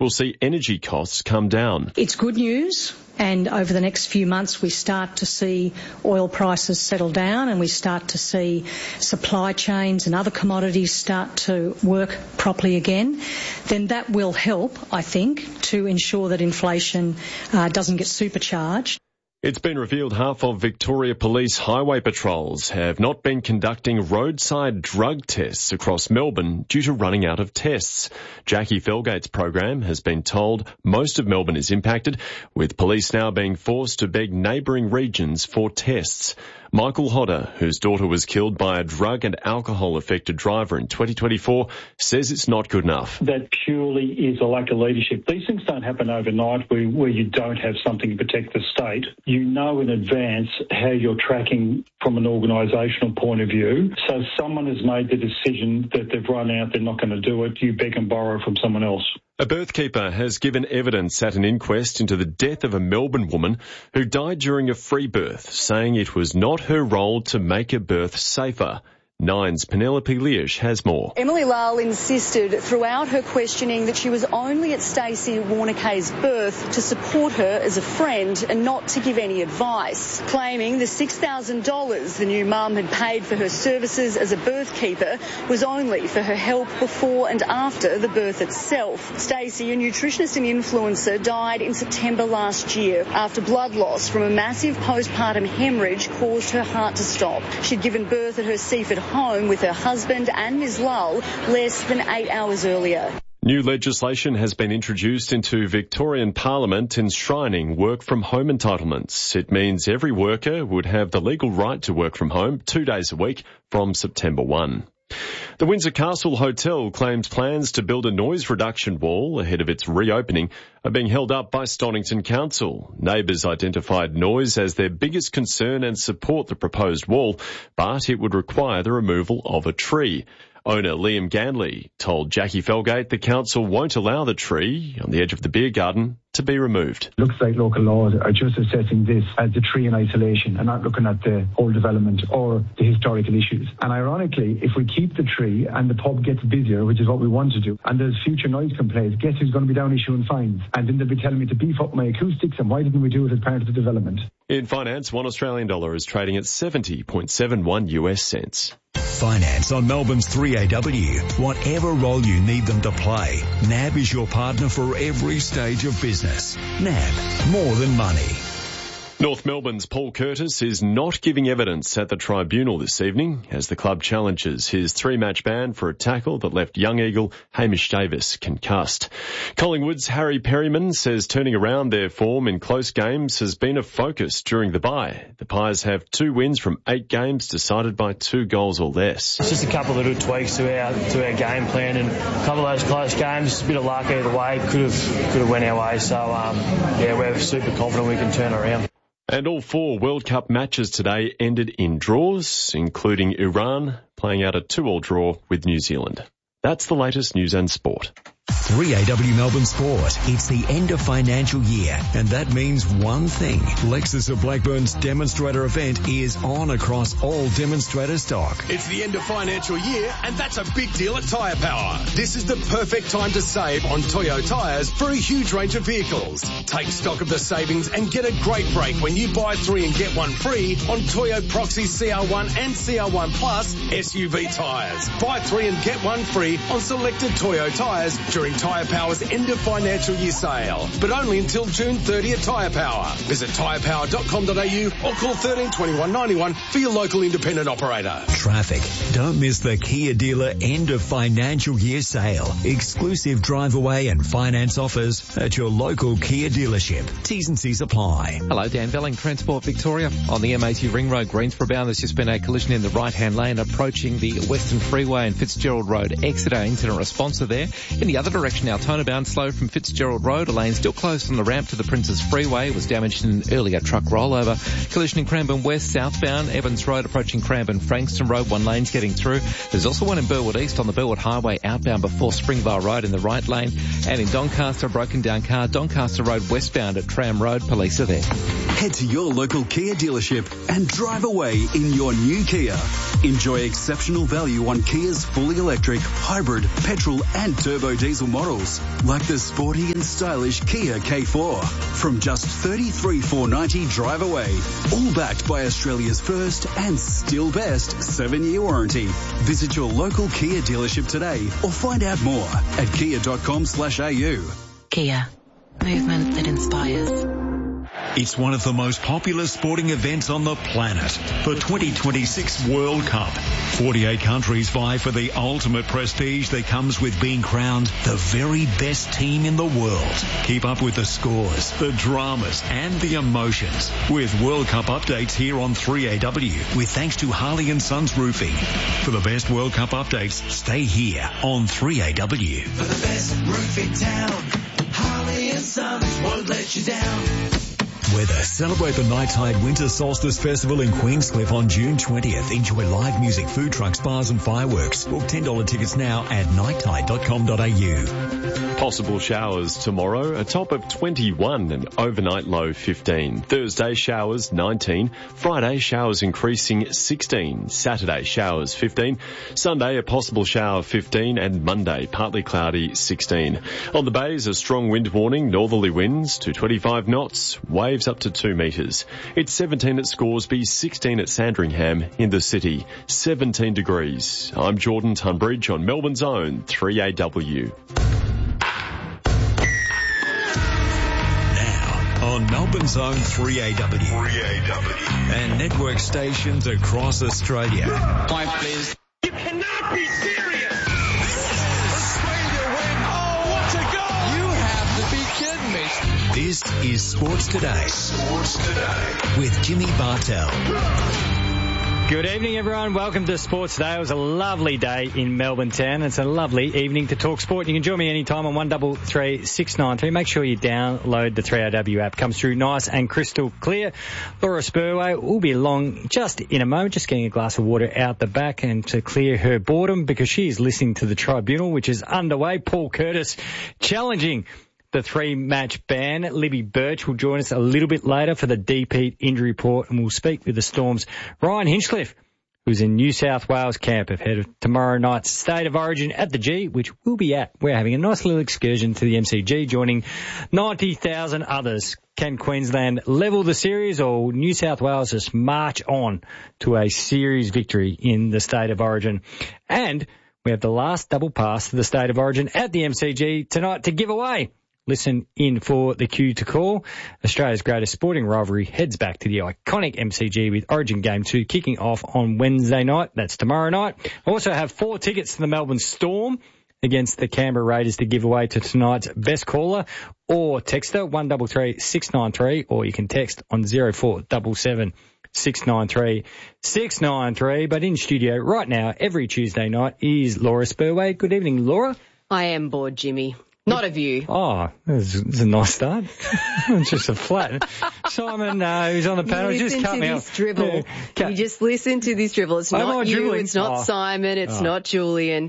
will see energy costs come down. It's good news. And over the next few months, we start to see oil prices settle down and we start to see supply chains and other commodities start to work properly again, then that will help, I think, to ensure that inflation doesn't get supercharged. It's been revealed half of Victoria Police highway patrols have not been conducting roadside drug tests across Melbourne due to running out of tests. Jackie Felgate's program has been told most of Melbourne is impacted, with police now being forced to beg neighbouring regions for tests. Michael Hodder, whose daughter was killed by a drug and alcohol-affected driver in 2024, says it's not good enough. That purely is a lack of leadership. These things don't happen overnight where you don't have something to protect the state. You know in advance how you're tracking from an organisational point of view. So someone has made the decision that they've run out, they're not going to do it. You beg and borrow from someone else. A birthkeeper has given evidence at an inquest into the death of a Melbourne woman who died during a free birth, saying it was not her role to make a birth safer. Nine's Penelope Leash has more. Emily Lyle insisted throughout her questioning that she was only at Stacey Warner-Kay's birth to support her as a friend and not to give any advice, claiming the $6,000 the new mum had paid for her services as a birth keeper was only for her help before and after the birth itself. Stacey, a nutritionist and influencer, died in September last year after blood loss from a massive postpartum hemorrhage caused her heart to stop. She'd given birth at her Seaford home with her husband and Ms. Lull less than 8 hours earlier. New legislation has been introduced into Victorian Parliament enshrining work-from-home entitlements. It means every worker would have the legal right to work from home 2 days a week from September 1. The Windsor Castle Hotel claims plans to build a noise reduction wall ahead of its reopening are being held up by Stonington Council. Neighbours identified noise as their biggest concern and support the proposed wall, but it would require the removal of a tree. Owner Liam Ganley told Jackie Felgate the council won't allow the tree on the edge of the beer garden to be removed. Looks like local laws are just assessing this as the tree in isolation and not looking at the whole development or the historical issues. And ironically, if we keep the tree and the pub gets busier, which is what we want to do, and there's future noise complaints, guess who's going to be down issuing fines? And then they'll be telling me to beef up my acoustics, and why didn't we do it as part of the development? In finance, $1 Australian is trading at 70.71 US cents. Finance on Melbourne's 3AW. Whatever role you need them to play, NAB is your partner for every stage of business. NAB, more than money. North Melbourne's Paul Curtis is not giving evidence at the tribunal this evening as the club challenges his 3-match ban for a tackle that left young Eagle Hamish Davis concussed. Collingwood's Harry Perryman says turning around their form in close games has been a focus during the bye. The Pies have 2 wins from 8 games decided by 2 goals or less. It's just a couple of little tweaks to our game plan, and a couple of those close games, just a bit of luck either way, could have went our way. So we're super confident we can turn around. And all 4 World Cup matches today ended in draws, including Iran playing out a 2-2 draw with New Zealand. That's the latest news and sport. 3AW Melbourne Sport. It's the end of financial year, and that means one thing. Lexus of Blackburn's demonstrator event is on across all demonstrator stock. It's the end of financial year, and that's a big deal at Tyre Power. This is the perfect time to save on Toyo tyres for a huge range of vehicles. Take stock of the savings and get a great break when you buy 3 and get 1 free on Toyo Proxy CR1 and CR1 Plus SUV tyres. Buy 3 and get 1 free on selected Toyo tyres during Tyre Power's end of financial year sale, but only until June 30 at Tyre Power. Visit tyrepower.com.au or call 13 21 91 for your local independent operator. Traffic. Don't miss the Kia dealer end of financial year sale. Exclusive drive away and finance offers at your local Kia dealership. T's and C's apply. Hello, Dan Belling, Transport Victoria. On the M80 Ring Road, Greensboro bound, there's just been a collision in the right-hand lane approaching the Western Freeway and Fitzgerald Road Exeter. Incident responsive there. In the other direction, Altona bound slow from Fitzgerald Road. A lane still closed on the ramp to the Princes Freeway. Was damaged in an earlier truck rollover. Collision in Cranbourne West southbound. Evans Road approaching Cranbourne Frankston Road. 1 lane's getting through. There's also one in Burwood East on the Burwood Highway outbound before Springvale Road in the right lane. And in Doncaster, a broken down car. Doncaster Road westbound at Tram Road. Police are there. Head to your local Kia dealership and drive away in your new Kia. Enjoy exceptional value on Kia's fully electric, hybrid, petrol and turbo diesel models, like the sporty and stylish Kia K4. From just $33,490 drive away, all backed by Australia's first and still best 7-year warranty. Visit your local Kia dealership today or find out more at kia.com/au. Kia. Movement that inspires. It's one of the most popular sporting events on the planet, the 2026 World Cup. 48 countries vie for the ultimate prestige that comes with being crowned the very best team in the world. Keep up with the scores, the dramas and the emotions with World Cup updates here on 3AW with thanks to Harley & Sons Roofing. For the best World Cup updates, stay here on 3AW. For the best roof in town, Harley & Sons won't let you down. Weather. Celebrate the Nighttide Winter Solstice Festival in Queenscliff on June 20th. Enjoy live music, food trucks, bars and fireworks. Book $10 tickets now at nighttide.com.au. Possible showers tomorrow, a top of 21 and overnight low 15. Thursday showers 19. Friday showers increasing 16. Saturday showers 15. Sunday a possible shower 15 and Monday partly cloudy 16. On the bays a strong wind warning, northerly winds to 25 knots, waves up to 2 metres. It's 17 at Scoresby, 16 at Sandringham in the city, 17 degrees. I'm Jordan Tunbridge on Melbourne's own 3AW. On Melbourne's own 3AW. And network stations across Australia. Point, please. You cannot be serious! Australia win! Oh, what a goal! You have to be kidding me. This is Sports Today. With Jimmy Bartell. Good evening, everyone. Welcome to Sports Today. It was a lovely day in Melbourne town. It's a lovely evening to talk sport. You can join me anytime on 133693. Make sure you download the 3AW app. Comes through nice and crystal clear. Laura Spurway will be along just in a moment, just getting a glass of water out the back and to clear her boredom because she is listening to the tribunal, which is underway. Paul Curtis challenging the 3-match ban. Libby Birch will join us a little bit later for the DP injury report, and we'll speak with the Storm's Ryan Hinchcliffe, who's in New South Wales camp ahead of tomorrow night's State of Origin at the G, which we'll be at. We're having a nice little excursion to the MCG, joining 90,000 others. Can Queensland level the series, or New South Wales just march on to a series victory in the State of Origin? And we have the last double pass to the State of Origin at the MCG tonight to give away. Listen in for the cue to call. Australia's greatest sporting rivalry heads back to the iconic MCG with Origin Game 2 kicking off on Wednesday night. That's tomorrow night. I also have 4 tickets to the Melbourne Storm against the Canberra Raiders to give away to tonight's best caller or texter 133693, or you can text on 0477 693 693. But in studio right now, every Tuesday night, is Laura Spurway. Good evening, Laura. I am bored, Jimmy. Not of you. Oh, it's a nice start. It's just a flat. Simon, who's on the panel, just cut me off. Dribble. Yeah, you just listen to this dribble. It's not you, dribbling. It's not Simon, it's not Julian.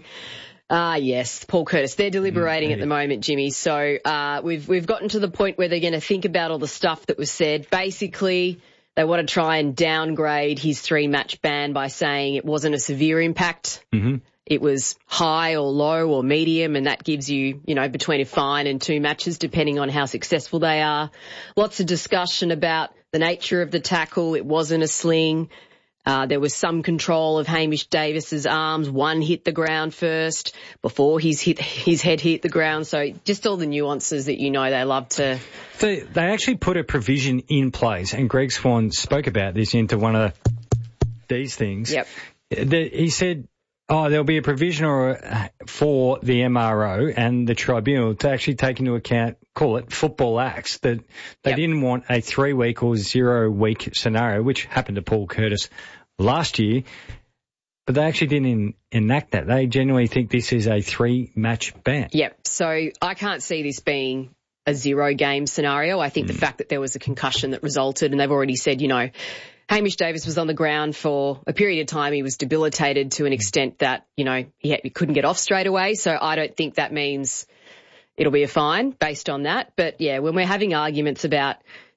Yes, Paul Curtis. They're deliberating at the moment, Jimmy. So we've gotten to the point where they're going to think about all the stuff that was said. Basically, they want to try and downgrade his 3-match ban by saying it wasn't a severe impact. Mm-hmm. It was high or low or medium, and that gives you, between a fine and 2 matches, depending on how successful they are. Lots of discussion about the nature of the tackle. It wasn't a sling. There was some control of Hamish Davis's arms. One hit the ground first before his head hit the ground. So just all the nuances that they love to. They actually put a provision in place, and Greg Swan spoke about this into one of these things. Yep. He said, there'll be a provision for the MRO and the tribunal to actually take into account, call it football acts, that they didn't want a 3-week or 0-week scenario, which happened to Paul Curtis last year, but they actually didn't enact that. They genuinely think this is a 3-match ban. Yep. So I can't see this being a 0-game scenario. I think the fact that there was a concussion that resulted, and they've already said, Hamish Davis was on the ground for a period of time. He was debilitated to an extent that, he couldn't get off straight away. So I don't think that means it'll be a fine based on that. But, yeah, when we're having arguments about,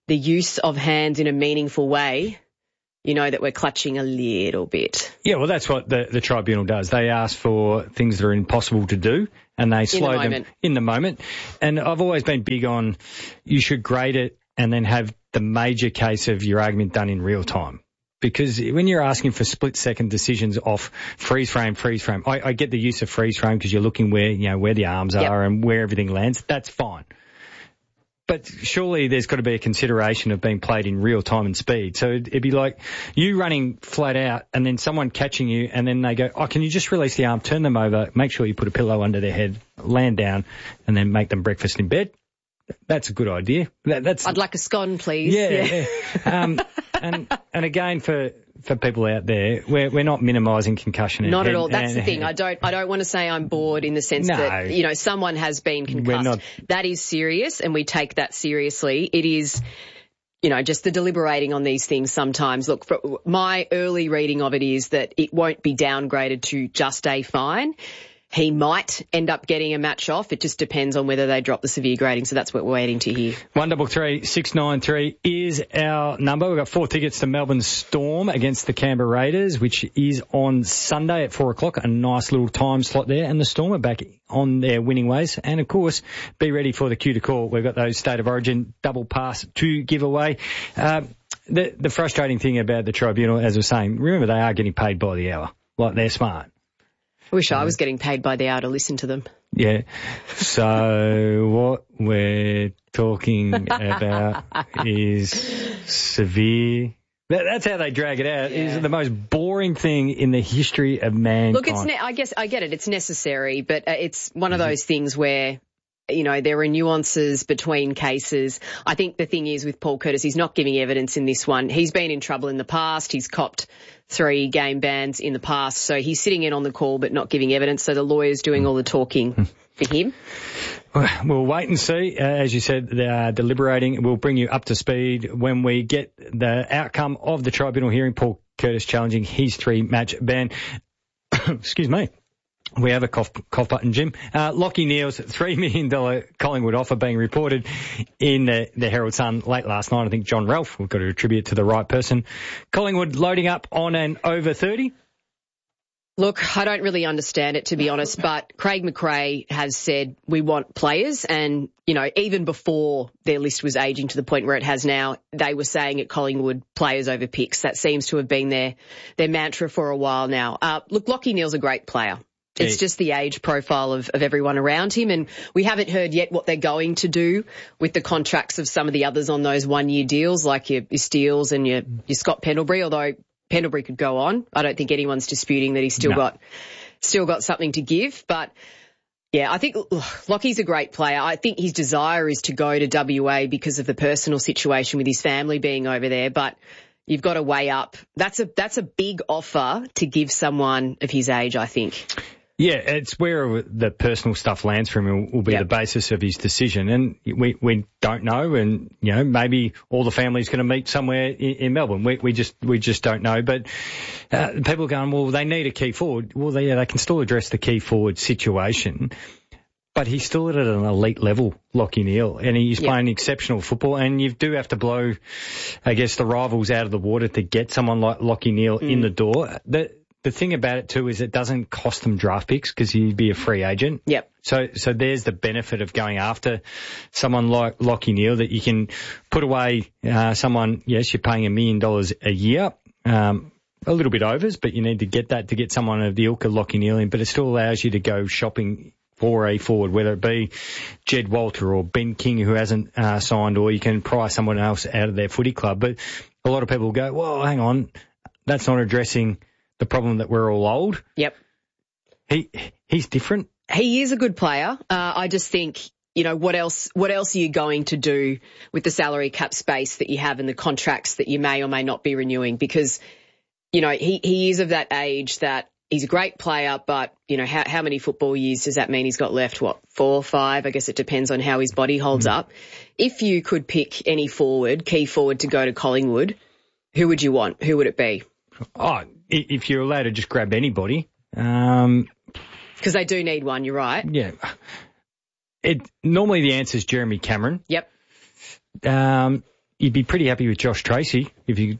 the use of hands in a meaningful way, you know that we're clutching a little bit. Yeah, well, that's what the tribunal does. They ask for things that are impossible to do, and they slow them in the moment. And I've always been big on you should grade it and then have the major case of your argument done in real time. Because when you're asking for split-second decisions off freeze frame, I get the use of freeze frame because you're looking where the arms are and where everything lands. That's fine. But surely there's got to be a consideration of being played in real time and speed. So it'd be like you running flat out and then someone catching you and then they go, oh, can you just release the arm, turn them over, make sure you put a pillow under their head, land down, and then make them breakfast in bed? That's a good idea. I'd like a scone, please. Yeah. And again, for people out there, we're not minimising concussion. Not at all. That's the thing. I don't want to say I'm bored in the sense that, someone has been concussed. That is serious, and we take that seriously. It is, just the deliberating on these things sometimes. Look, my early reading of it is that it won't be downgraded to just a fine. He might end up getting a match off. It just depends on whether they drop the severe grading. So that's what we're waiting to hear. 133 693 is our number. We've got 4 tickets to Melbourne Storm against the Canberra Raiders, which is on Sunday at 4:00. A nice little time slot there. And the Storm are back on their winning ways. And, of course, be ready for the cue to call. We've got those State of Origin double pass to give away. The frustrating thing about the tribunal, as I was saying, remember they are getting paid by the hour. Like, they're smart. I wish I was getting paid by the hour to listen to them. Yeah. So what we're talking about is severe. That's how they drag it out. Yeah. Is the most boring thing in the history of mankind. Look, I guess I get it. It's necessary, but it's one of those things where, there are nuances between cases. I think the thing is with Paul Curtis, he's not giving evidence in this one. He's been in trouble in the past. He's copped 3 game bans in the past. So he's sitting in on the call but not giving evidence. So the lawyer's doing all the talking for him. We'll wait and see. As you said, they are deliberating. We'll bring you up to speed when we get the outcome of the tribunal hearing. Paul Curtis challenging his 3-match ban. Excuse me. We have a cough button, Jim. Lachie Neale's $3 million Collingwood offer being reported in the Herald Sun late last night. I think John Ralph, we've got to attribute to the right person. Collingwood loading up on an over 30. Look, I don't really understand it, to be honest, but Craig McRae has said we want players and, even before their list was aging to the point where it has now, they were saying at Collingwood players over picks. That seems to have been their mantra for a while now. Look, Lachie Neale's a great player. It's just the age profile of everyone around him. And we haven't heard yet what they're going to do with the contracts of some of the others on those 1-year deals, like your Steeles and your Scott Pendlebury, although Pendlebury could go on. I don't think anyone's disputing that he's still got something to give. But yeah, I think Lachie's a great player. I think his desire is to go to WA because of the personal situation with his family being over there. But you've got to weigh up. That's a big offer to give someone of his age, I think. Yeah, it's where the personal stuff lands for him will be the basis of his decision. And we don't know. And, maybe all the family's going to meet somewhere in Melbourne. We just don't know. But people are going, well, they need a key forward. Well, they can still address the key forward situation. But he's still at an elite level, Lachie Neale, and he's playing exceptional football. And you do have to blow, I guess, the rivals out of the water to get someone like Lachie Neale in the door. The thing about it too is it doesn't cost them draft picks because he'd be a free agent. Yep. So there's the benefit of going after someone like Lachie Neale, that you can put away someone. Yes, you're paying $1 million a year. A little bit overs, but you need to get that to get someone of the ilk of Lachie Neale in. But it still allows you to go shopping for a forward, whether it be Jed Walter or Ben King, who hasn't signed, or you can pry someone else out of their footy club. But a lot of people go, well, hang on, that's not addressing the problem that we're all old. Yep. He's different. He is a good player. I just think, what else are you going to do with the salary cap space that you have and the contracts that you may or may not be renewing? Because, he is of that age that he's a great player, but, how many football years does that mean he's got left? 4 or 5? I guess it depends on how his body holds up. If you could pick any key forward to go to Collingwood, who would you want? Who would it be? Oh, if you're allowed to just grab anybody. Because they do need one, you're right. Yeah. Normally the answer is Jeremy Cameron. Yep. you'd be pretty happy with Josh Tracy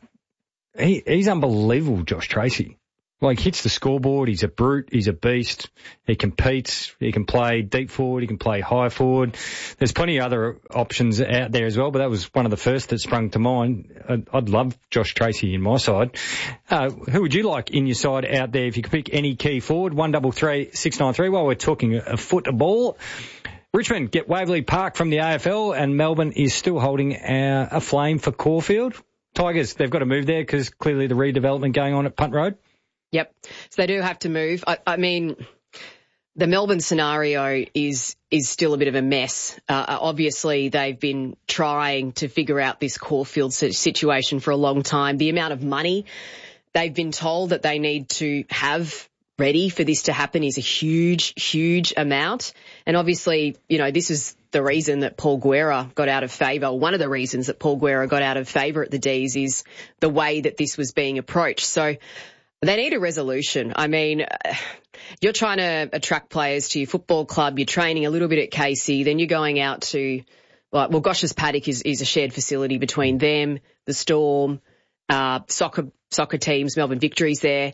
he's unbelievable, Josh Tracy. Like, hits the scoreboard, he's a brute, he's a beast, he competes, he can play deep forward, he can play high forward. There's plenty of other options out there as well, but that was one of the first that sprung to mind. I'd love Josh Tracy in my side. Who would you like in your side out there if you could pick any key forward? 133 693 while we're talking a football. Richmond get Waverley Park from the AFL, and Melbourne is still holding a flame for Caulfield. Tigers, they've got to move there because clearly the redevelopment going on at Punt Road. Yep. So they do have to move. I mean, the Melbourne scenario is still a bit of a mess. Obviously, they've been trying to figure out this Caulfield situation for a long time. The amount of money they've been told that they need to have ready for this to happen is a huge, huge amount. And obviously, this is the reason that Paul Guerra got out of favour. One of the reasons that Paul Guerra got out of favour at the D's is the way that this was being approached. So they need a resolution. I mean, you're trying to attract players to your football club. You're training a little bit at Casey. Then you're going out to, Gosh's Paddock is a shared facility between them, the Storm, soccer teams, Melbourne Victory's there.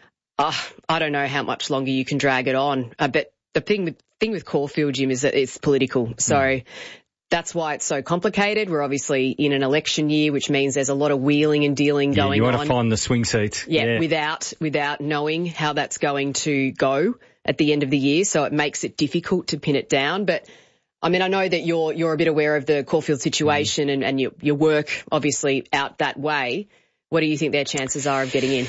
I don't know how much longer you can drag it on. But the thing with Caulfield, Jim, is that it's political. So that's why it's so complicated. We're obviously in an election year, which means there's a lot of wheeling and dealing going on. You want to find the swing seats. Yeah, without knowing how that's going to go at the end of the year. So it makes it difficult to pin it down. But I mean, I know that you're a bit aware of the Caulfield situation and your work obviously out that way. What do you think their chances are of getting in?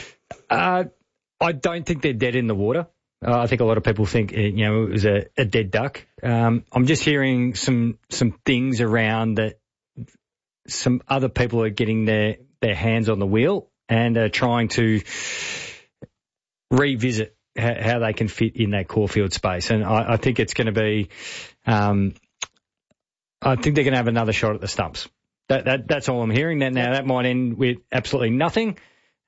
I don't think they're dead in the water. I think a lot of people think, it was a dead duck. I'm just hearing some things around that some other people are getting their hands on the wheel and are trying to revisit how they can fit in that Caulfield space. And I think it's going to be, I think they're going to have another shot at the stumps. That's all I'm hearing. Now that might end with absolutely nothing.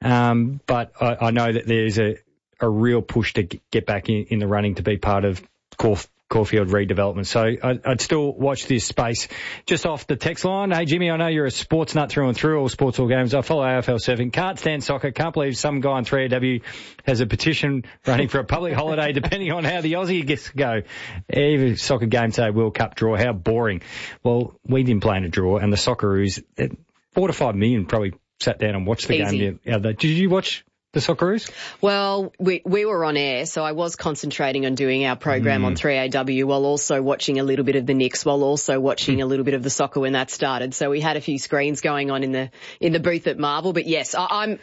But I know that there's a real push to get back in the running to be part of Caulfield redevelopment. So I'd still watch this space. Just off the text line, hey Jimmy, I know you're a sports nut through and through, all sports, all games. I follow AFL 7. Can't stand soccer. Can't believe some guy on 3AW has a petition running for a public holiday depending on how the Aussie gets to go. Every soccer game today, World Cup draw. How boring. Well, we didn't play in a draw, and the Socceroos, 4 to 5 million probably sat down and watched the game. Did you watch the Socceroos? Well, we were on air, so I was concentrating on doing our program on 3AW while also watching a little bit of the Knicks, while also watching a little bit of the soccer when that started. So we had a few screens going on in the booth at Marvel. But yes, I'm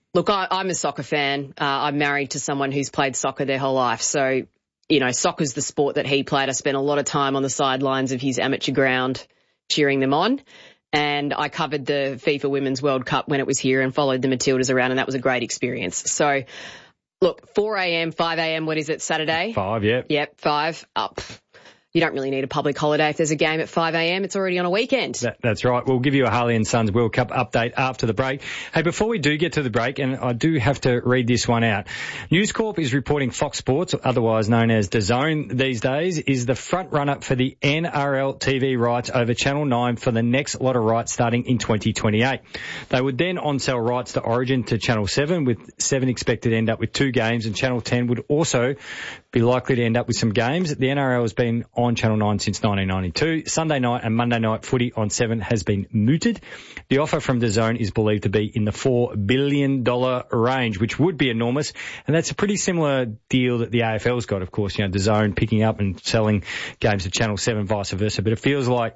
a soccer fan. I'm married to someone who's played soccer their whole life. So, soccer's the sport that he played. I spent a lot of time on the sidelines of his amateur ground cheering them on. And I covered the FIFA Women's World Cup when it was here and followed the Matildas around, and that was a great experience. So, look, 4 a.m., 5 a.m., what is it, Saturday? 5, yeah. Yep, 5, up. You don't really need a public holiday if there's a game at 5 a.m. It's already on a weekend. That's right. We'll give you a Harley & Sons World Cup update after the break. Hey, before we do get to the break, and I do have to read this one out, News Corp is reporting Fox Sports, otherwise known as DAZN these days, is the front runner for the NRL TV rights over Channel 9 for the next lot of rights starting in 2028. They would then on-sell rights to Origin to Channel 7, with 7 expected to end up with 2 games, and Channel 10 would also be likely to end up with some games. The NRL has been on Channel 9 since 1992. Sunday night and Monday night footy on 7 has been mooted. The offer from DAZN is believed to be in the $4 billion range, which would be enormous. And that's a pretty similar deal that the AFL's got, of course, DAZN picking up and selling games to Channel 7, vice versa. But it feels like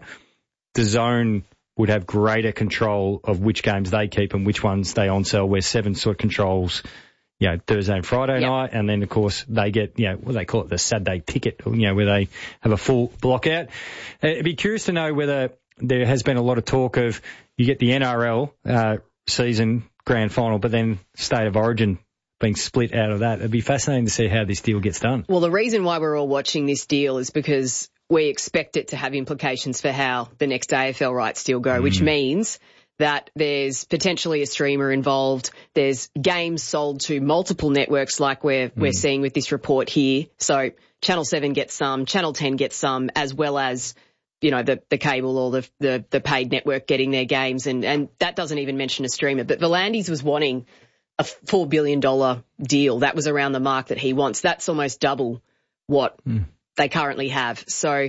DAZN would have greater control of which games they keep and which ones they on-sell, where 7 sort of controls Thursday and Friday night, and then, of course, they get, what they call it, the Saturday ticket, where they have a full block out. It'd be curious to know whether there has been a lot of talk of you get the NRL season grand final, but then State of Origin being split out of that. It'd be fascinating to see how this deal gets done. Well, the reason why we're all watching this deal is because we expect it to have implications for how the next AFL rights deal go, which means that there's potentially a streamer involved. There's games sold to multiple networks like we're seeing with this report here. So Channel 7 gets some, Channel 10 gets some, as well as, the cable or the paid network getting their games, and that doesn't even mention a streamer. But Volandis was wanting a $4 billion deal. That was around the mark that he wants. That's almost double what they currently have. So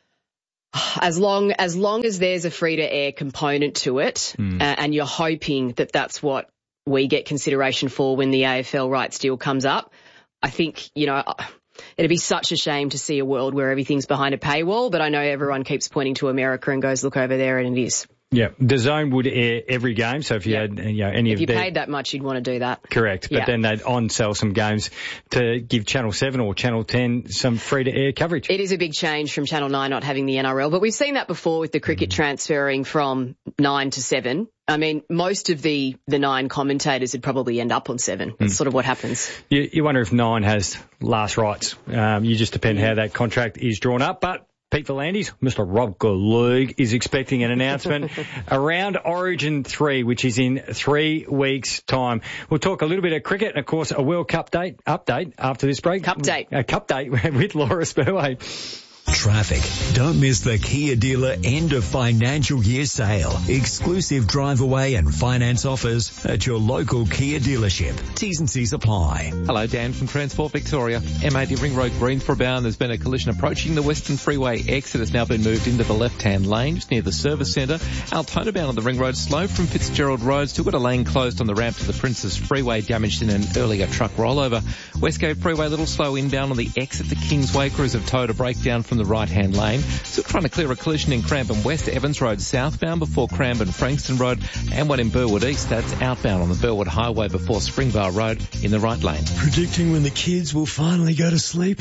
as long as there's a free-to-air component to it, and you're hoping that that's what we get consideration for when the AFL rights deal comes up, I think, it'd be such a shame to see a world where everything's behind a paywall, but I know everyone keeps pointing to America and goes, look over there, and it is. Yeah, The Zone would air every game, so if you had any if you paid that much, you'd want to do that. Correct, but then they'd on-sell some games to give Channel 7 or Channel 10 some free-to-air coverage. It is a big change from Channel 9 not having the NRL, but we've seen that before with the cricket transferring from 9 to 7. I mean, most of the 9 commentators would probably end up on 7. That's sort of what happens. You wonder if 9 has last rights. You just depend how that contract is drawn up, but Pete Volandis, Mr. Rugby League, is expecting an announcement around Origin 3, which is in 3 weeks' time. We'll talk a little bit of cricket and, of course, a World Cup update after this break. A cup date with Laura Spurway. Traffic. Don't miss the Kia dealer end of financial year sale. Exclusive drive away and finance offers at your local Kia dealership. T's and C's apply. Hello, Dan from Transport Victoria. M80 Ring Road, Greensboro bound. There's been a collision approaching the Western Freeway exit. It's now been moved into the left-hand lane just near the service centre. Altona bound on the Ring Road, slow from Fitzgerald Road. Still got a lane closed on the ramp to the Princes Freeway, damaged in an earlier truck rollover. Westgate Freeway, a little slow inbound on the exit to Kingsway. Crews have towed a breakdown from the right-hand lane. Still trying to clear a collision in Cranbourne West, Evans Road southbound before Cranbourne Frankston Road, and one in Burwood East. That's outbound on the Burwood Highway before Springvale Road in the right lane. Predicting when the kids will finally go to sleep?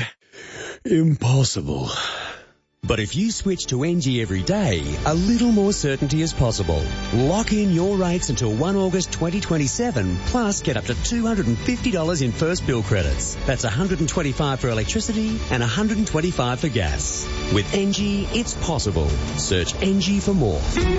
Impossible. But if you switch to NG every day, a little more certainty is possible. Lock in your rates until 1 August 2027, plus get up to $250 in first bill credits. That's $125 for electricity and $125 for gas. With NG, it's possible. Search NG for more.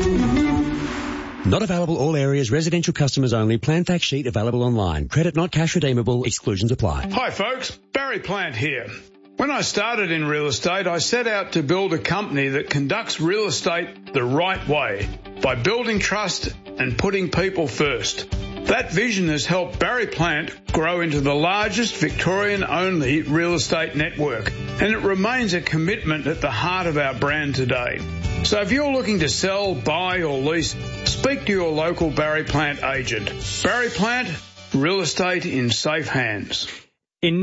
Not available all areas, residential customers only. Plan fact sheet available online. Credit not cash redeemable. Exclusions apply. Hi folks, Barry Plant here. When I started in real estate, I set out to build a company that conducts real estate the right way by building trust and putting people first. That vision has helped Barry Plant grow into the largest Victorian-only real estate network, and it remains a commitment at the heart of our brand today. So if you're looking to sell, buy or lease, speak to your local Barry Plant agent. Barry Plant, real estate in safe hands. In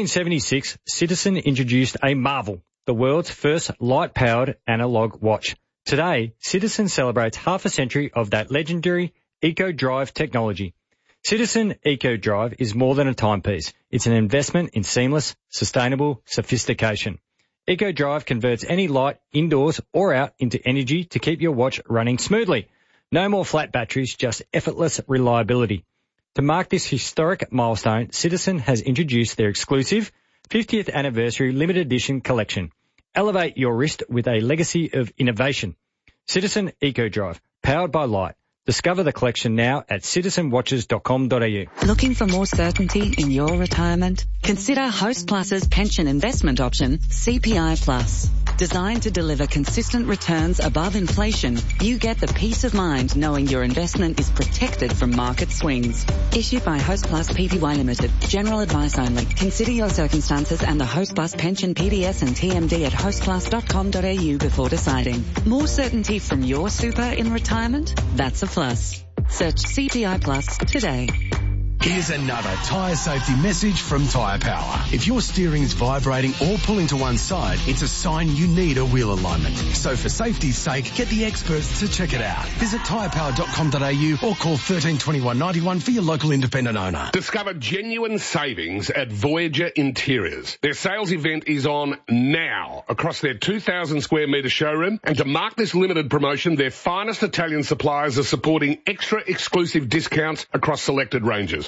1976, Citizen introduced a marvel, the world's first light-powered analog watch. Today, Citizen celebrates half a century of that legendary EcoDrive technology. Citizen EcoDrive is more than a timepiece. It's an investment in seamless, sustainable sophistication. EcoDrive converts any light, indoors or out, into energy to keep your watch running smoothly. No more flat batteries, just effortless reliability. To mark this historic milestone, Citizen has introduced their exclusive 50th anniversary limited edition collection. Elevate your wrist with a legacy of innovation. Citizen EcoDrive, powered by light. Discover the collection now at citizenwatches.com.au. Looking for more certainty in your retirement? Consider Host Plus's pension investment option, CPI Plus. Designed to deliver consistent returns above inflation, you get the peace of mind knowing your investment is protected from market swings. Issued by Host Plus Pty Limited. General advice only. Consider your circumstances and the Host Plus pension PDS and TMD at hostplus.com.au before deciding. More certainty from your super in retirement? That's a plus. Search CPI Plus today. Here's another tyre safety message from Tyre Power. If your steering is vibrating or pulling to one side, it's a sign you need a wheel alignment. So for safety's sake, get the experts to check it out. Visit tyrepower.com.au or call 1321 91 for your local independent owner. Discover genuine savings at Voyager Interiors. Their sales event is on now across their 2,000 square metre showroom, and to mark this limited promotion, their finest Italian suppliers are supporting extra exclusive discounts across selected ranges.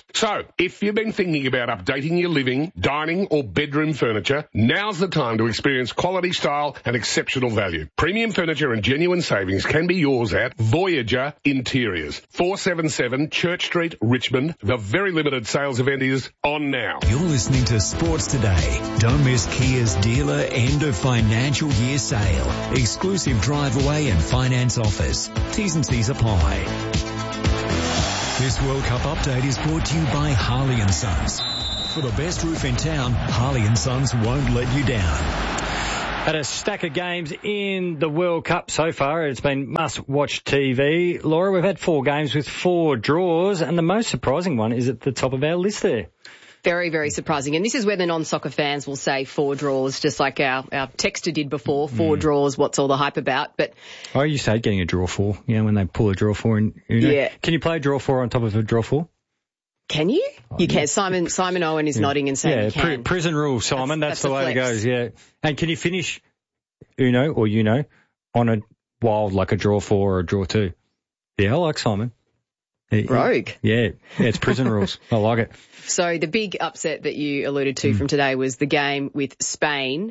So, if you've been thinking about updating your living, dining or bedroom furniture, now's the time to experience quality style and exceptional value. Premium furniture and genuine savings can be yours at Voyager Interiors, 477 Church Street, Richmond. The very limited sales event is on now. You're listening to Sports Today. Don't miss Kia's dealer end of financial year sale. Exclusive drive away and finance offers. T's and C's apply. This World Cup update is brought to you by Harley & Sons. For the best roof in town, Harley & Sons won't let you down. Had a stack of games in the World Cup so far. It's been must-watch TV. Laura, we've had 4 games with 4 draws, and the most surprising one is at the top of our list there. Very, very surprising. And this is where the non-soccer fans will say 4 draws, just like our texter did before. 4 draws, what's all the hype about? But I used to hate getting a draw 4, when they pull a draw 4. And, Yeah. Can you play a draw 4 on top of a draw 4? Can you? You can. Simon Owen is nodding and saying you can. Prison rules, Simon. That's the way it flex. goes, yeah. And can you finish Uno or on a wild, like a draw 4 or a draw 2? Yeah, I like Simon. Rogue. Yeah, it's prison rules. I like it. So the big upset that you alluded to from today was the game with Spain,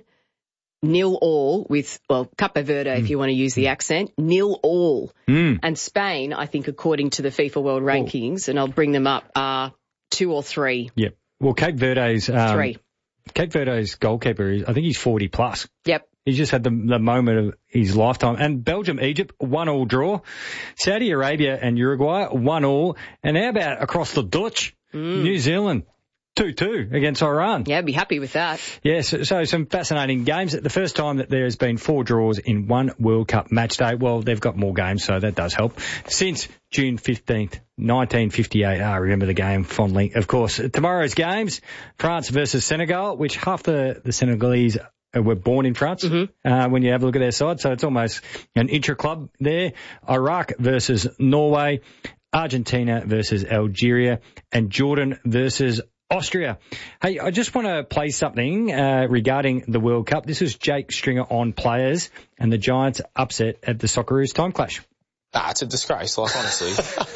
0-0 with, Cape Verde, if you want to use the accent, 0-0. And Spain, I think, according to the FIFA World Rankings, and I'll bring them up, are 2 or 3. Yep. Well, Cape Verde's 3. Cape Verde's goalkeeper I think he's 40 plus. Yep. He's just had the moment of his lifetime. And Belgium, Egypt, 1-1 draw. Saudi Arabia and Uruguay, 1-1. And how about across the Dutch? New Zealand, 2-2 against Iran. Yeah, I'd be happy with that. Yes, so some fascinating games. The first time that there has been 4 draws in one World Cup match day. Well, they've got more games, so that does help. Since June 15th, 1958. Remember the game fondly. Of course, tomorrow's games, France versus Senegal, which half the Senegalese were born in France when you have a look at their side. So it's almost an intra-club there. Iraq versus Norway, Argentina versus Algeria, and Jordan versus Austria. Hey, I just want to play something regarding the World Cup. This is Jake Stringer on players and the Giants upset at the Socceroos time clash. It's a disgrace, honestly.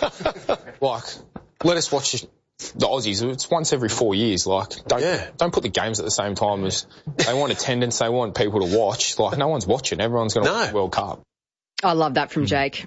Let us watch the Aussies. It's once every 4 years. Don't put the games at the same time as they want attendance. They want people to watch. No one's watching. Everyone's going to watch the World Cup. I love that from Jake.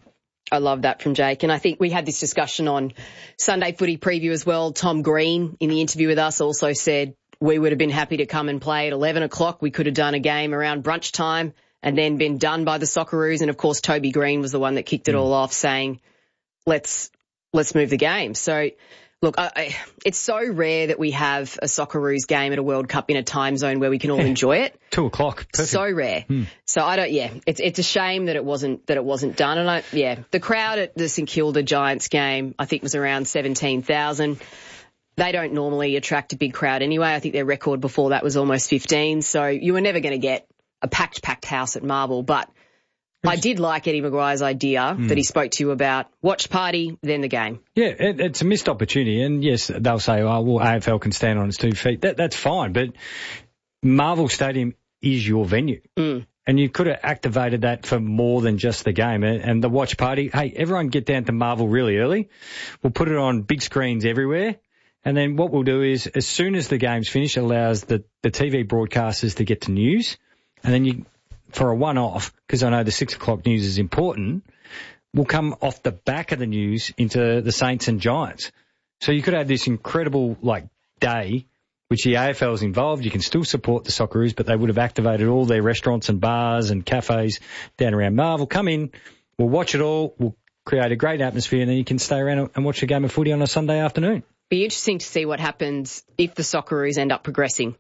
And I think we had this discussion on Sunday Footy Preview as well. Tom Green, in the interview with us, also said we would have been happy to come and play at 11 o'clock. We could have done a game around brunch time and then been done by the Socceroos. And, of course, Toby Green was the one that kicked it all off, saying, let's move the game. So, look, it's so rare that we have a Socceroos game at a World Cup in a time zone where we can all enjoy it. 2 o'clock. Perfect. So rare. So it's a shame that it wasn't done. And the crowd at the St Kilda Giants game, I think, was around 17,000. They don't normally attract a big crowd anyway. I think their record before that was almost 15. So you were never going to get a packed house at Marvel, but I did like Eddie Maguire's idea that he spoke to you about watch party, then the game. Yeah, it's a missed opportunity. And yes, they'll say, AFL can stand on its 2 feet. That's fine. But Marvel Stadium is your venue. And you could have activated that for more than just the game. And the watch party, hey, everyone get down to Marvel really early. We'll put it on big screens everywhere. And then what we'll do is, as soon as the game's finished, it allows the TV broadcasters to get to news. And then for a one-off, because I know the 6 o'clock news is important, will come off the back of the news into the Saints and Giants. So you could have this incredible, day, which the AFL's involved. You can still support the Socceroos, but they would have activated all their restaurants and bars and cafes down around Marvel. Come in, we'll watch it all, we'll create a great atmosphere, and then you can stay around and watch a game of footy on a Sunday afternoon. Be interesting to see what happens if the Socceroos end up progressing.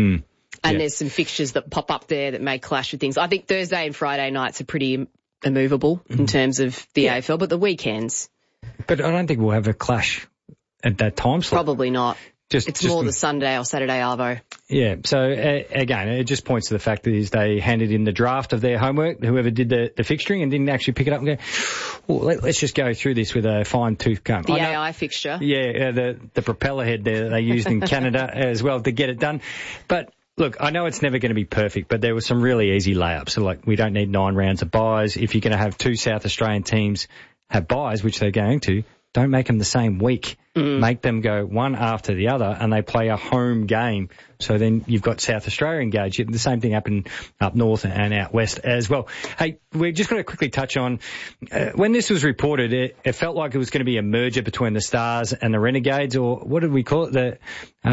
And there's some fixtures that pop up there that may clash with things. I think Thursday and Friday nights are pretty immovable in terms of the AFL, but the weekends. But I don't think we'll have a clash at that time slot. Probably not. It's more the Sunday or Saturday arvo. Yeah, so again, it just points to the fact that they handed in the draft of their homework, whoever did the fixturing, and didn't actually pick it up and go, let's just go through this with a fine-tooth comb. The AI fixture. Yeah, the propeller head there that they used in Canada as well to get it done. But look, I know it's never going to be perfect, but there were some really easy layups. So, we don't need 9 rounds of buys. If you're going to have 2 South Australian teams have buys, which they're going to, don't make them the same week. make them go one after the other, and they play a home game. So then you've got South Australia engaged. The same thing happened up north and out west as well. Hey, we're just going to quickly touch on, when this was reported, it felt like it was going to be a merger between the Stars and the Renegades, or what did we call it? The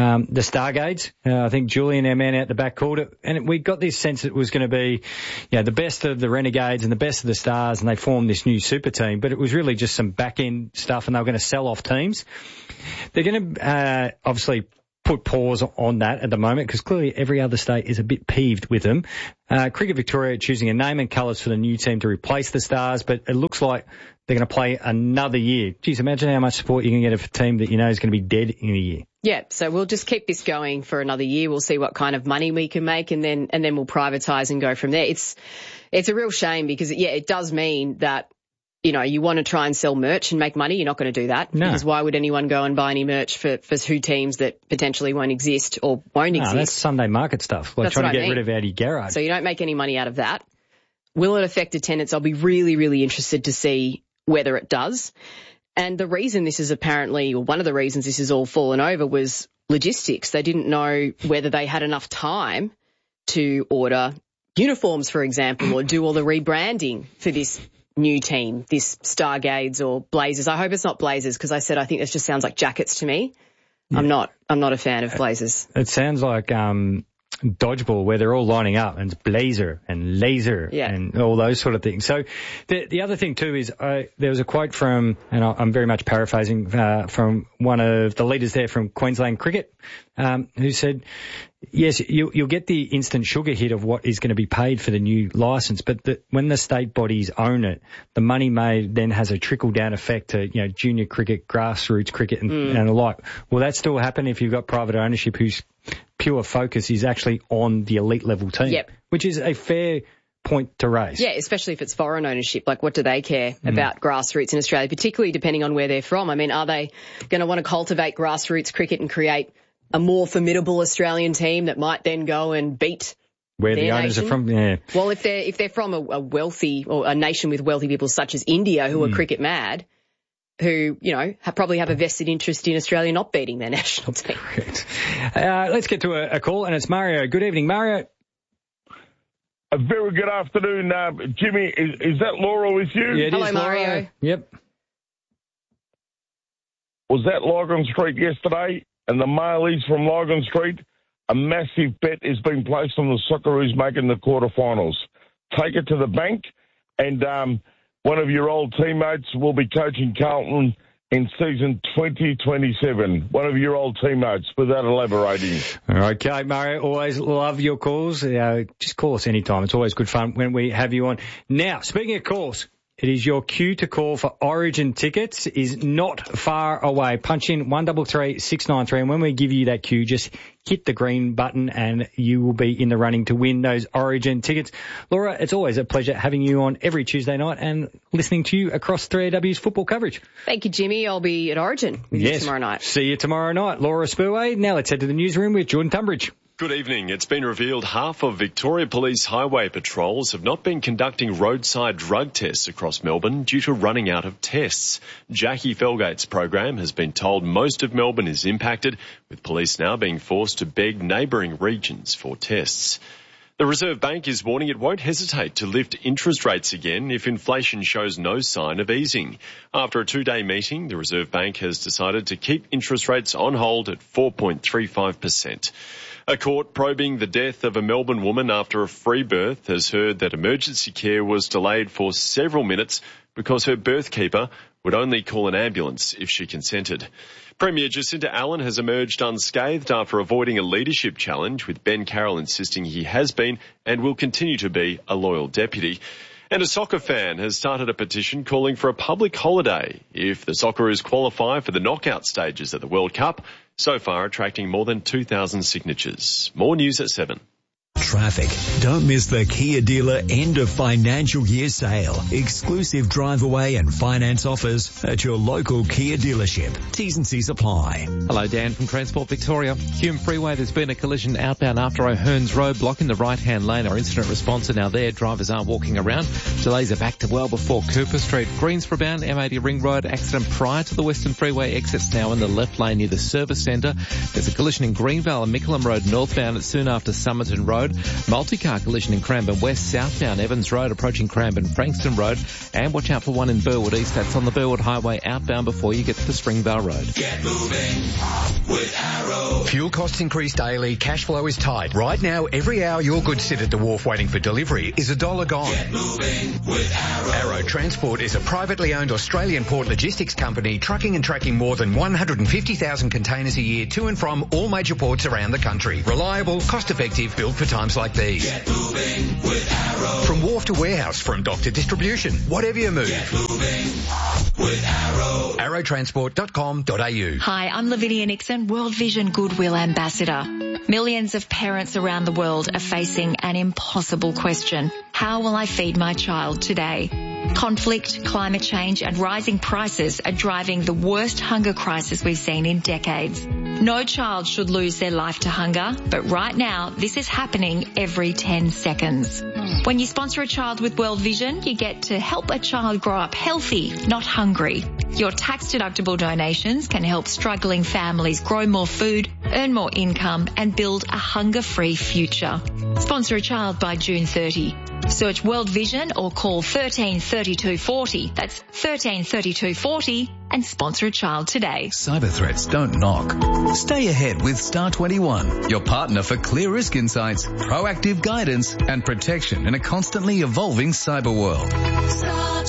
Stargades. I think Julian, our man out the back, called it. And we got this sense it was going to be, the best of the Renegades and the best of the Stars, and they formed this new super team. But it was really just some back-end stuff, and they were going to sell off teams. They're going to obviously put pause on that at the moment, because clearly every other state is a bit peeved with them. Cricket Victoria choosing a name and colours for the new team to replace the Stars, but it looks like they're going to play another year. Geez, imagine how much support you can get of a team that you know is going to be dead in a year. Yeah, so we'll just keep this going for another year. We'll see what kind of money we can make, and then we'll privatise and go from there. It's a real shame, because it does mean that, you want to try and sell merch and make money. You're not going to do that. No. Because why would anyone go and buy any merch for two teams that potentially won't exist or won't exist? That's Sunday market stuff. Like trying to get rid of Eddie Garrard. So you don't make any money out of that. Will it affect attendance? I'll be really, really interested to see whether it does. And the reason this is apparently, or one of the reasons this has all fallen over, was logistics. They didn't know whether they had enough time to order uniforms, for example, or do all the rebranding for this new team, this Stargades or Blazers. I hope it's not Blazers, because I think this just sounds like jackets to me. Yeah. I'm not a fan of Blazers. It sounds like dodgeball, where they're all lining up, and it's blazer and laser and all those sort of things. So the other thing too is there was a quote from, and I'm very much paraphrasing, from one of the leaders there from Queensland Cricket, who said, yes, you'll get the instant sugar hit of what is going to be paid for the new licence, but when the state bodies own it, the money made then has a trickle-down effect to, junior cricket, grassroots cricket and the like. Will that still happen if you've got private ownership whose pure focus is actually on the elite level team? Yep. Which is a fair point to raise. Yeah, especially if it's foreign ownership. Like, what do they care about grassroots in Australia, particularly depending on where they're from? I mean, are they going to want to cultivate grassroots cricket and create a more formidable Australian team that might then go and beat where the owners are from? Yeah. Well, if they're from a wealthy, or a nation with wealthy people such as India, who are cricket mad, who, probably have a vested interest in Australia not beating their national team. Correct. Let's get to a call, and it's Mario. Good evening, Mario. A very good afternoon, Jimmy. Is that Laura with you? Yeah, it Hello, is, Mario. Laura. Yep. Was that Logan Street yesterday? And the Marlies from Logan Street, a massive bet is being placed on the Socceroos making the quarterfinals. Take it to the bank, and one of your old teammates will be coaching Carlton in season 2027. One of your old teammates, without elaborating. Okay, Mario, always love your calls. Just call us anytime. It's always good fun when we have you on. Now, speaking of calls, it is your cue to call for Origin tickets is not far away. Punch in 133 693, and when we give you that cue, just hit the green button and you will be in the running to win those Origin tickets. Laura, it's always a pleasure having you on every Tuesday night and listening to you across 3AW's football coverage. Thank you, Jimmy. I'll be at Origin with you tomorrow night. See you tomorrow night. Laura Spurway. Now let's head to the newsroom with Jordan Tunbridge. Good evening. It's been revealed half of Victoria Police highway patrols have not been conducting roadside drug tests across Melbourne due to running out of tests. Jackie Felgate's program has been told most of Melbourne is impacted, with police now being forced to beg neighbouring regions for tests. The Reserve Bank is warning it won't hesitate to lift interest rates again if inflation shows no sign of easing. After a two-day meeting, the Reserve Bank has decided to keep interest rates on hold at 4.35%. A court probing the death of a Melbourne woman after a free birth has heard that emergency care was delayed for several minutes because her birth keeper would only call an ambulance if she consented. Premier Jacinta Allen has emerged unscathed after avoiding a leadership challenge, with Ben Carroll insisting he has been and will continue to be a loyal deputy. And a soccer fan has started a petition calling for a public holiday if the Socceroos qualify for the knockout stages at the World Cup, so far attracting more than 2,000 signatures. More news at 7. traffic. Don't miss the Kia dealer end of financial year sale. Exclusive drive away and finance offers at your local Kia dealership. T's and C's apply. Hello, Dan from Transport Victoria. Hume Freeway, there's been a collision outbound after O'Hearns Road, blocking the right-hand lane. Our incident response are now there. Drivers aren't walking around. Delays are back to well before Cooper Street. Greensborough bound, M80 Ring Road, accident prior to the Western Freeway exits now in the left lane near the service centre. There's a collision in Greenvale and Mickleham Road northbound. It's soon after Somerton Road. Multi-car collision in Cranbourne West, southbound Evans Road, approaching Cranbourne Frankston Road. And watch out for one in Burwood East. That's on the Burwood Highway outbound before you get to Springvale Road. Get moving with Arrow. Fuel costs increase daily. Cash flow is tight. Right now, every hour your goods sit at the wharf waiting for delivery is $1 gone. Get moving with Arrow. Arrow Transport is a privately owned Australian port logistics company trucking and tracking more than 150,000 containers a year to and from all major ports around the country. Reliable, cost-effective, built for times like these. Get moving with Arrow. From wharf to warehouse, from dock to distribution, whatever you move. Get moving with Arrow. Arrowtransport.com.au. Hi, I'm Lavinia Nixon, World Vision Goodwill Ambassador. Millions of parents around the world are facing an impossible question. How will I feed my child today? Conflict, climate change and rising prices are driving the worst hunger crisis we've seen in decades. No child should lose their life to hunger, but right now this is happening every 10 seconds. When you sponsor a child with World Vision, you get to help a child grow up healthy, not hungry. Your tax-deductible donations can help struggling families grow more food, earn more income and build a hunger-free future. Sponsor a child by June 30. Search World Vision or call 133240. That's 133240 and sponsor a child today. Cyber threats don't knock. Stay ahead with Star 21, your partner for clear risk insights, proactive guidance and protection in a constantly evolving cyber world. Star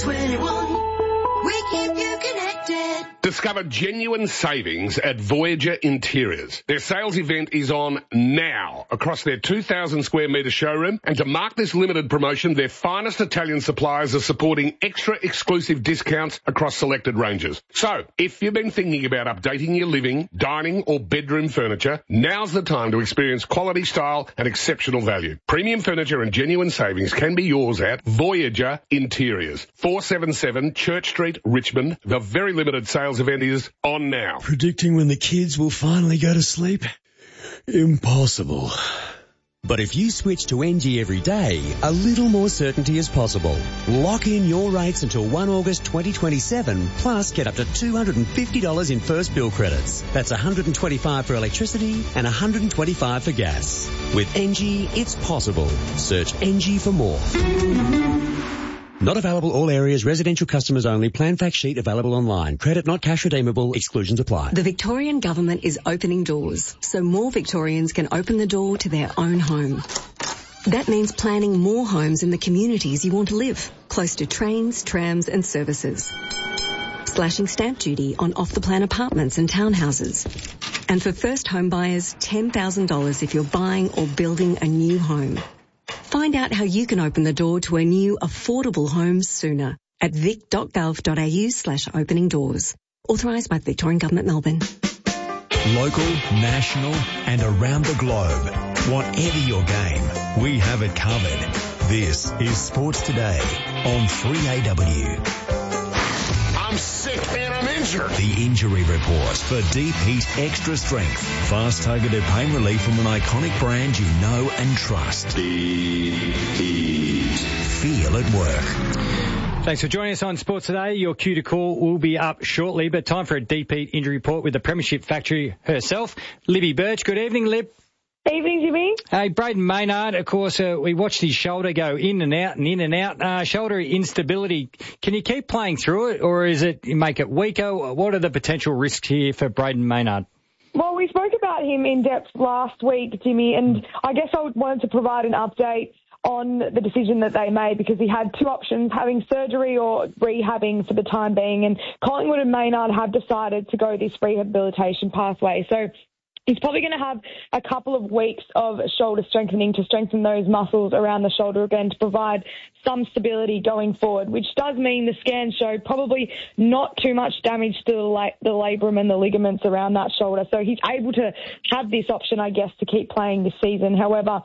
21, we keep you connected. Discover genuine savings at Voyager Interiors. Their sales event is on now across their 2,000 square metre showroom, and to mark this limited promotion, their finest Italian suppliers are supporting extra exclusive discounts across selected ranges. So, if you've been thinking about updating your living, dining or bedroom furniture, now's the time to experience quality style and exceptional value. Premium furniture and genuine savings can be yours at Voyager Interiors, 477 Church Street, Richmond. The very limited sales event is on now. Predicting when the kids will finally go to sleep? Impossible. But if you switch to NG every day, a little more certainty is possible. Lock in your rates until 1 August 2027, plus get up to $250 in first bill credits. That's $125 for electricity and $125 for gas. With NG, it's possible. Search NG for more. Not available all areas, residential customers only. Plan fact sheet available online. Credit not cash redeemable. Exclusions apply. The Victorian Government is opening doors so more Victorians can open the door to their own home. That means planning more homes in the communities you want to live, close to trains, trams and services. Slashing stamp duty on off-the-plan apartments and townhouses. And for first home buyers, $10,000 if you're buying or building a new home. Find out how you can open the door to a new affordable home sooner at vic.gov.au/opening doors. Authorised by the Victorian Government, Melbourne. Local, national and around the globe. Whatever your game, we have it covered. This is Sports Today on 3AW. I'm sick and I'm injured. The Injury Report for Deep Heat Extra Strength. Fast targeted pain relief from an iconic brand you know and trust. Deep Heat. Feel it work. Thanks for joining us on Sports Today. Your cue to call will be up shortly, but time for a Deep Heat Injury Report with the Premiership Factory herself, Libby Birch. Good evening, Lib. Evening, Jimmy. Hey, Braden Maynard, of course, we watched his shoulder go in and out and in and out. Shoulder instability. Can you keep playing through it, or is it make it weaker? What are the potential risks here for Braden Maynard? Well, we spoke about him in depth last week, Jimmy, and I guess I wanted to provide an update on the decision that they made, because he had two options, having surgery or rehabbing for the time being, and Collingwood and Maynard have decided to go this rehabilitation pathway. So he's probably going to have a couple of weeks of shoulder strengthening to strengthen those muscles around the shoulder again to provide some stability going forward, which does mean the scans show probably not too much damage to the labrum and the ligaments around that shoulder. So he's able to have this option, I guess, to keep playing this season. However,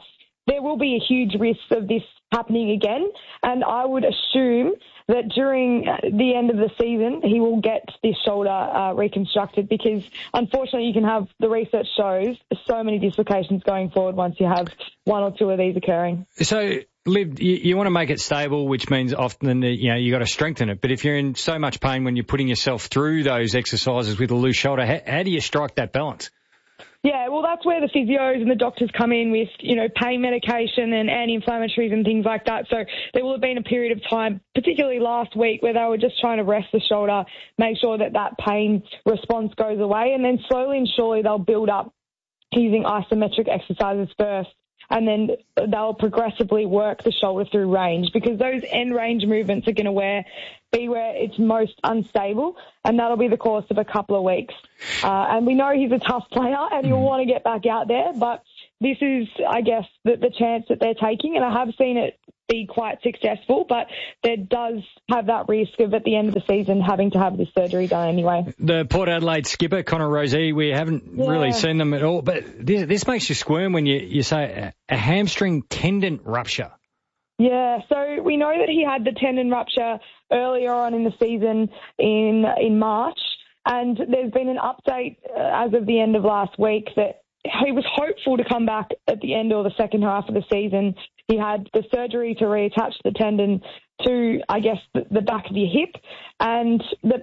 there will be a huge risk of this happening again. And I would assume that during the end of the season, he will get this shoulder reconstructed, because unfortunately you can have, the research shows, so many dislocations going forward once you have one or two of these occurring. So, Liv, you want to make it stable, which means often, you got to strengthen it. But if you're in so much pain when you're putting yourself through those exercises with a loose shoulder, how do you strike that balance? Yeah, well, that's where the physios and the doctors come in with, pain medication and anti-inflammatories and things like that. So there will have been a period of time, particularly last week, where they were just trying to rest the shoulder, make sure that pain response goes away, and then slowly and surely they'll build up using isometric exercises first, and then they'll progressively work the shoulder through range, because those end range movements are going to be where it's most unstable, and that'll be the course of a couple of weeks. And we know he's a tough player and he'll want to get back out there, but this is, I guess, the chance that they're taking, and I have seen it be quite successful, but there does have that risk of, at the end of the season, having to have this surgery done anyway. The Port Adelaide skipper, Connor Rozee, we haven't really seen them at all, but this makes you squirm when you say a hamstring tendon rupture. Yeah, so we know that he had the tendon rupture earlier on in the season in March, and there's been an update as of the end of last week that he was hopeful to come back at the end or the second half of the season. He had the surgery to reattach the tendon to, I guess, the back of your hip. And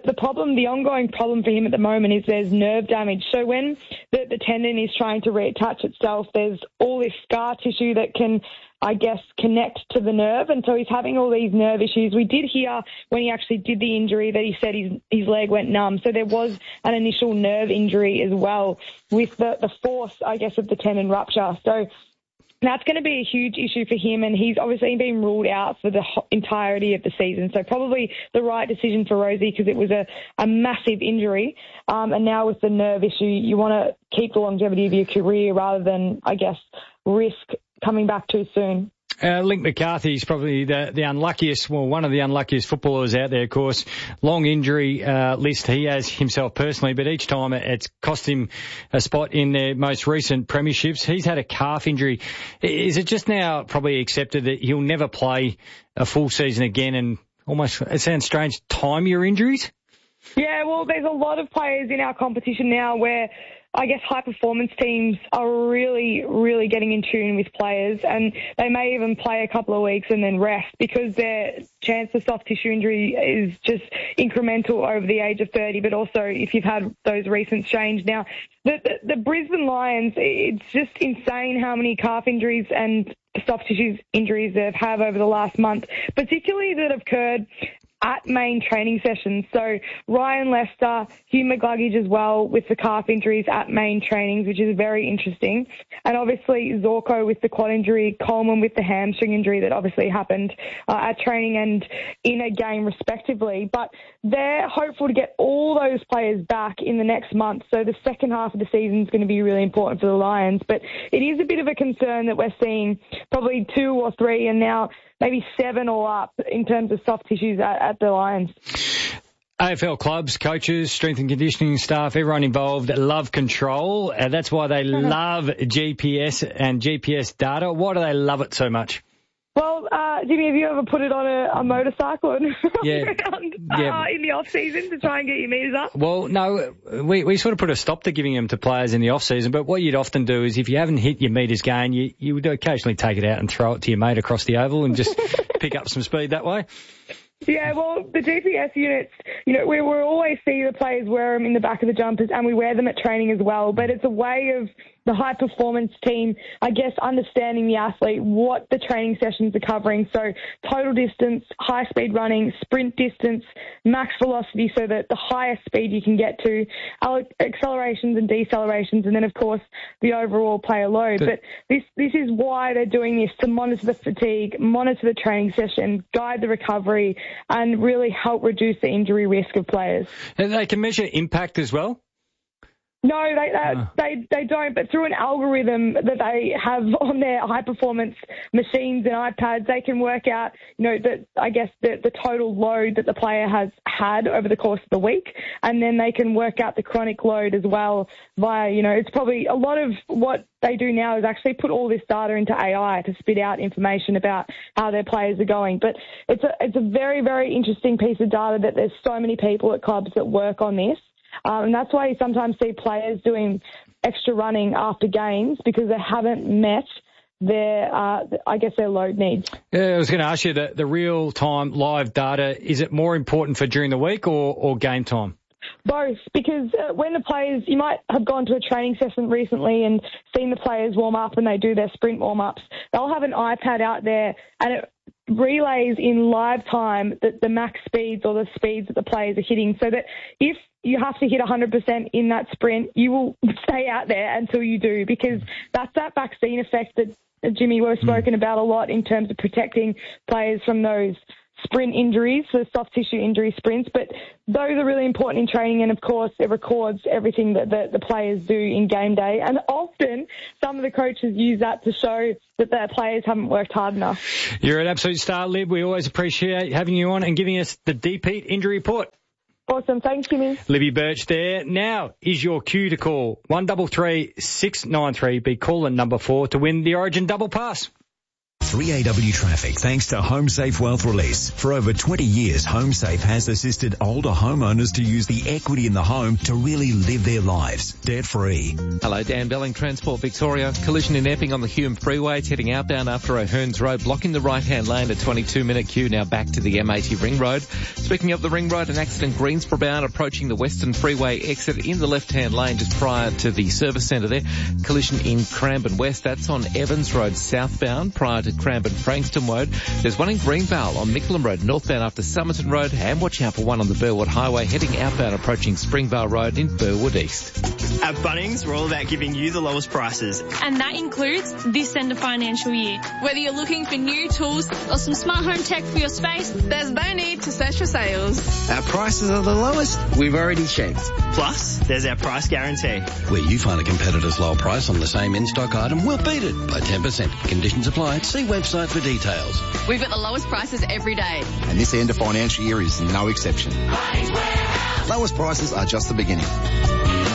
the ongoing problem for him at the moment is there's nerve damage. So when the tendon is trying to reattach itself, there's all this scar tissue that can, I guess, connect to the nerve. And so he's having all these nerve issues. We did hear when he actually did the injury that he said his leg went numb. So there was an initial nerve injury as well with the force, I guess, of the tendon rupture. So that's going to be a huge issue for him, and he's obviously been ruled out for the entirety of the season. So probably the right decision for Rozee, because it was a massive injury. And now with the nerve issue, you want to keep the longevity of your career rather than, I guess, risk coming back too soon. Link McCarthy is probably the unluckiest, one of the unluckiest footballers out there, of course. Long injury list he has himself personally, but each time it's cost him a spot in their most recent premierships. He's had a calf injury. Is it just now probably accepted that he'll never play a full season again, and almost, it sounds strange, time your injuries? Yeah, well, there's a lot of players in our competition now where I guess high-performance teams are really, really getting in tune with players, and they may even play a couple of weeks and then rest, because their chance of soft tissue injury is just incremental over the age of 30, but also if you've had those recent strains. Now, the Brisbane Lions, it's just insane how many calf injuries and soft tissue injuries they've had over the last month, particularly that have occurred at main training sessions. So Ryan Lester, Hugh McGluggage as well with the calf injuries at main trainings, which is very interesting. And obviously Zorko with the quad injury, Coleman with the hamstring injury that obviously happened at training and in a game respectively. But they're hopeful to get all those players back in the next month. So the second half of the season is going to be really important for the Lions. But it is a bit of a concern that we're seeing probably 2 or 3 and now maybe 7 all up in terms of soft tissues at the Lions. AFL clubs, coaches, strength and conditioning staff, everyone involved love control. That's why they love GPS and GPS data. Why do they love it so much? Well, Jimmy, have you ever put it on a motorcycle and around in the off-season to try and get your meters up? Well, no, we sort of put a stop to giving them to players in the off-season, but what you'd often do is if you haven't hit your meters gain, you would occasionally take it out and throw it to your mate across the oval and just pick up some speed that way. Yeah, well, the GPS units, we always see the players wear them in the back of the jumpers, and we wear them at training as well, but it's a way of the high-performance team, I guess, understanding the athlete, what the training sessions are covering. So total distance, high-speed running, sprint distance, max velocity, so that the highest speed you can get to, accelerations and decelerations, and then, of course, the overall player load. But this is why they're doing this, to monitor the fatigue, monitor the training session, guide the recovery, and really help reduce the injury risk of players. And they can measure impact as well? No, they don't. But through an algorithm that they have on their high-performance machines and iPads, they can work out, the total load that the player has had over the course of the week, and then they can work out the chronic load as well via, it's probably a lot of what they do now is actually put all this data into AI to spit out information about how their players are going. But it's a very, very interesting piece of data that there's so many people at clubs that work on this. And that's why you sometimes see players doing extra running after games because they haven't met their load needs. Yeah, I was going to ask you the real-time live data, is it more important for during the week or game time? Both, because when the players, you might have gone to a training session recently and seen the players warm up and they do their sprint warm-ups. They'll have an iPad out there and it relays in live time the max speeds or the speeds that the players are hitting, so that if you have to hit 100% in that sprint, you will stay out there until you do, because that's that vaccine effect that, Jimmy, we've spoken about a lot in terms of protecting players from those sprint injuries, so soft tissue injury sprints. But those are really important in training, and of course it records everything that the players do in game day, and often some of the coaches use that to show that their players haven't worked hard enough. You're an absolute star, Lib. We always appreciate having you on and giving us the DP injury report. Awesome. Thanks, Jimmy. Libby Birch there. Now is your cue to call 133 693. Be caller number 4 to win the Origin Double Pass. 3AW Traffic, thanks to HomeSafe Wealth Release. For over 20 years, HomeSafe has assisted older homeowners to use the equity in the home to really live their lives debt-free. Hello, Dan Belling, Transport Victoria. Collision in Epping on the Hume Freeway. It's heading outbound after O'Hearns Road, blocking the right-hand lane. A 22-minute queue now back to the M80 Ring Road. Speaking of the Ring Road, an accident Greensboro bound approaching the Western Freeway exit in the left-hand lane just prior to the service centre there. Collision in Cranbourne West. That's on Evans Road southbound prior to Cranbourne Frankston Road. There's one in Greenvale on Mickleham Road northbound after Somerton Road, and watch out for one on the Burwood Highway heading outbound approaching Springvale Road in Burwood East. At Bunnings, we're all about giving you the lowest prices. And that includes this end of financial year. Whether you're looking for new tools or some smart home tech for your space, there's no need to search for sales. Our prices are the lowest we've already checked. Plus, there's our price guarantee. Where you find a competitor's low price on the same in-stock item, we'll beat it by 10%. Conditions apply. See website for details. We've got the lowest prices every day. And this end of financial year is no exception. Lowest prices are just the beginning.